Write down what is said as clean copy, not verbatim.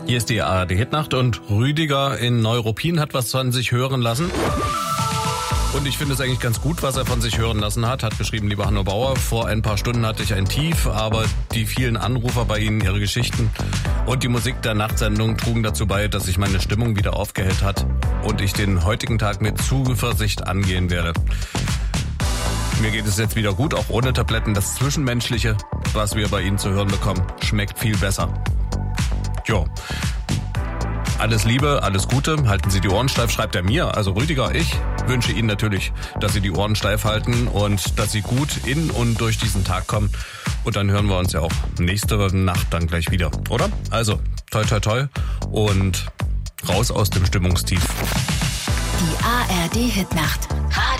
Hier ist die ARD Hitnacht und Rüdiger in Neuruppin hat was von sich hören lassen. Und ich finde es eigentlich ganz gut, was er von sich hören lassen hat geschrieben, lieber Hanno Bauer, vor ein paar Stunden hatte ich ein Tief, aber die vielen Anrufer bei Ihnen, Ihre Geschichten und die Musik der Nachtsendung trugen dazu bei, dass sich meine Stimmung wieder aufgehellt hat und ich den heutigen Tag mit Zuversicht angehen werde. Mir geht es jetzt wieder gut, auch ohne Tabletten. Das Zwischenmenschliche, was wir bei Ihnen zu hören bekommen, schmeckt viel besser. Jo. Alles Liebe, alles Gute, halten Sie die Ohren steif, schreibt er mir, also Rüdiger, ich wünsche Ihnen natürlich, dass Sie die Ohren steif halten und dass Sie gut in und durch diesen Tag kommen. Und dann hören wir uns ja auch nächste Nacht dann gleich wieder, oder? Also, toi toi toi und raus aus dem Stimmungstief. Die ARD Hitnacht.